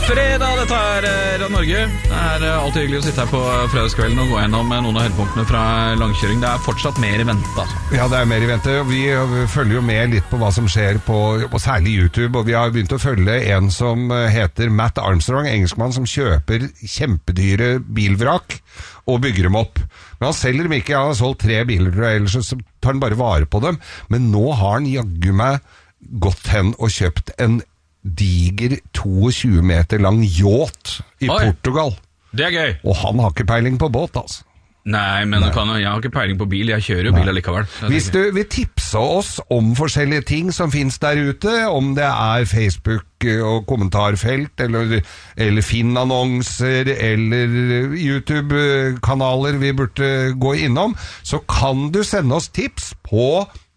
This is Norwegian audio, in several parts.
Fredag, dette Radio Norge. Det alltid hyggelig å sitte her på fredagskvelden og gå gjennom noen av høydepunktene fra langkjøring. Det fortsatt mer i vente, altså. Ja, det mer i vente. Vi følger jo med litt på hva som skjer på særlig YouTube, og vi har begynt å følge en som heter Matt Armstrong, engelskmann som kjøper kjempedyre bilvrak og bygger dem opp. Men han selger dem ikke. Han har solgt 3 biler, tror jeg, ellers så tar han bare vare på dem. Men nå har han jaggu meg gått hen og kjøpt en diger 22 meter lang yacht i Portugal. Det gøy. Og han har ikke peiling på båt, altså. Nei, men jeg har ikke peiling på bil. Jeg kjører jo bil likevel. Hvis du vil tipse oss om forskjellige ting som finnes der ute, om det Facebook og kommentarfelt, eller Finn-annonser, eller YouTube-kanaler vi burde gå innom, så kan du sende oss tips på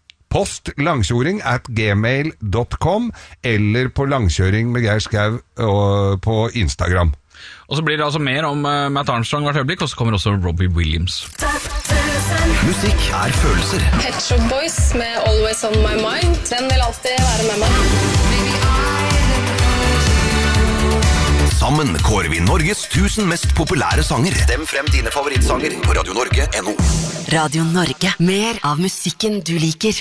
postlangkjøring@gmail.com eller på langkjøring med Geir Skau på Instagram. Og så blir det altså mer om Matt Armstrong hvert øyeblikk, og så kommer også Robbie Williams. Musikk følelser. Pet Shop Boys med Always On My Mind. Den vil alltid være med meg. Sammen kårer vi Norges 1000 mest populære sanger. Stem frem dine favorittsanger på radionorge.no. Radio Norge. Mer av musikken du liker.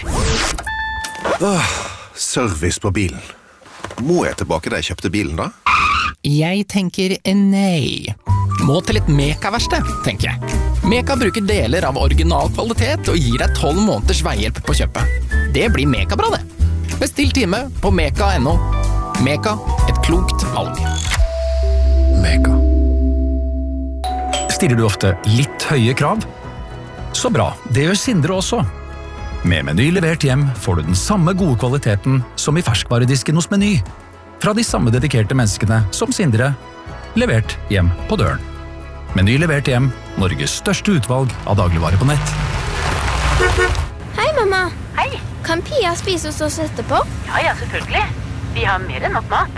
Service på bilen. Må jeg tilbake da jeg kjøpte bilen da? Jeg tenker nei. Må til et Meka-verksted, tenker jeg. Meka bruker deler av original kvalitet og gir deg 12 måneders veihjelp på kjøpet. Det blir Meka-bra, det. Bestill time på meka.no. Meka, et klokt valg. Meka. Stiller du ofte litt høye krav? Så bra, det gjør Sindre også. Med Meny levert hjem får du den samme gode kvaliteten som i ferskvaredisken hos Meny. Fra de samme dedikerte menneskene som Sindre, levert hjem på døren. Meny levert hjem, Norges største utvalg av dagligvarer på nett. Hei, mamma. Hei. Kan Pia spise hos oss etterpå? Ja, selvfølgelig. Vi har mer enn nok mat.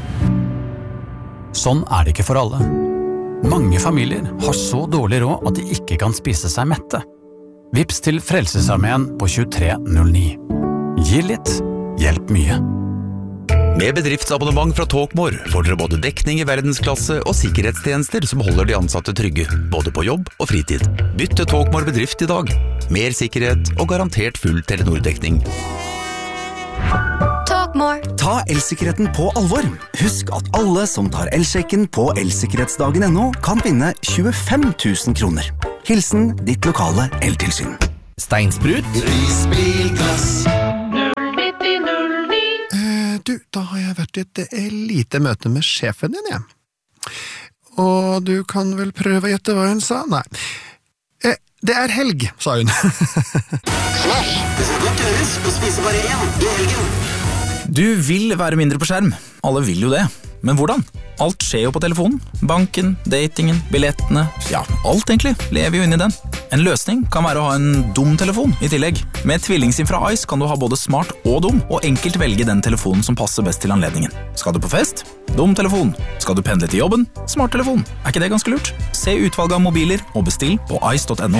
Sånn det ikke for alle. Mange familier har så dårlig råd at de ikke kan spise seg mette. Vips til Frelsesarmeen på 2309. Gi litt, hjelp mye. Med bedriftsabonnement fra Talkmore får dere både dekning i verdensklasse og sikkerhetstjenester som holder de ansatte trygge, både på jobb og fritid. Bytt til Talkmore bedrift i dag. Mer sikkerhet og garantert full Telenor-dekning. Talkmore. Ta elsikkerheten på alvor. Husk at alle som tar elsjekken på elsikkerhetsdagen.no kan vinne 25 000 kroner. Hilsen ditt lokale eltilsyn. Steinsprut. Prisbilglass. Du, da har jeg vært i et lite møte med sjefen din, jeg. Og du kan vel prøve å gjette hva hun sa? Nei. Det helg, sa hun. Knall, det skal godt gjøres å spise bare én i helgen. Du vil være mindre på skjerm. Alle vil jo det. Men hvordan? Alt skjer jo på telefonen. Banken, datingen, billettene. Ja, alt egentlig lever jo inn i den. En løsning kan være å ha en dum telefon i tillegg. Med tvillingsim fra Ice kan du ha både smart og dum, og enkelt velge den telefonen som passer best til anledningen. Skal du på fest? Dum telefon. Skal du pendle til jobben? Smart telefon. Ikke det ganske lurt? Se utvalget av mobiler og bestill på ice.no.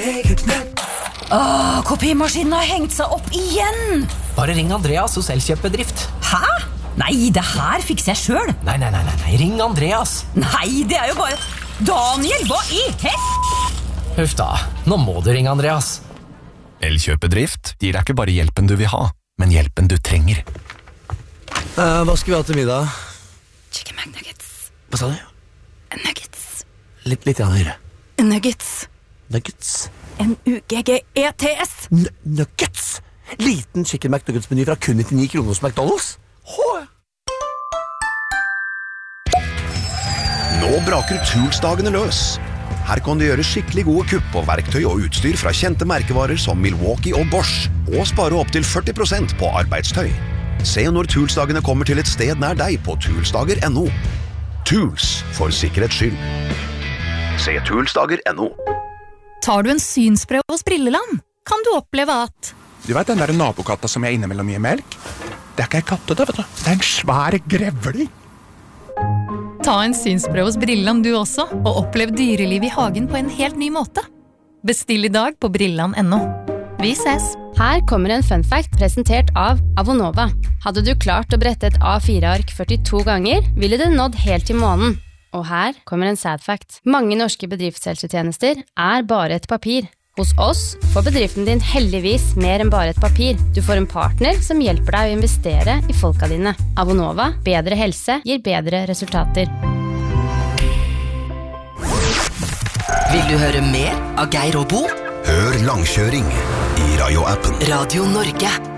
Kopimaskinen har hengt seg opp igjen! Bare ring Andreas hos Elkjøp-bedrift. Hæ? Nei, det her fikser jeg selv. Nei, ring Andreas. Nei, det jo bare... Daniel, hva i Huff da, nå må du ringe Andreas. Elkjøp-bedrift gir deg ikke bare hjelpen du vil ha, men hjelpen du trenger. Hva skal vi ha til middag? Chicken McNuggets. Hva sa du? Nuggets. Litt høyere. Nuggets. Nuggets? N-U-G-G-E-T-S. Nuggets? Liten chicken McNuggets-meny fra kun 99 kroner hos McDonald's? Nå braker Tools-dagene løs. Her kan du gjøre skikkelig gode kupp på verktøy og utstyr fra kjente merkevarer som Milwaukee og Bosch, og spare opp til 40% på arbeidstøy. Se når Tools-dagene kommer til et sted nær deg på toolsdager.no. Tools for sikkerhets skyld. Se toolsdager.no. Tar du en synsprøve hos Brilleland, kan du oppleve at... Du vet den der nabokatta som jeg innimellom gir melk? Det ikke en katte, vet du. Det en svær grevling. Ta en synsprøve hos Brilleland du også, og opplev dyreliv i hagen på en helt ny måte. Bestill i dag på Brilleland.no. Vi ses. Her kommer en fun fact presentert av Avonova. Hadde du klart å brette et A4-ark 42 ganger, ville du nådd helt til månen. Og her kommer en sad fact. Mange norske bedriftshelsetjenester bare et papir. Hos oss får bedriften din heldigvis mer enn bare et papir. Du får en partner som hjelper deg å investere i folka dine. Avonova, bedre helse gir bedre resultater. Vil du høre mer av Geir og Bo? Hør Langkjøring i Radio-appen. Radio Norge.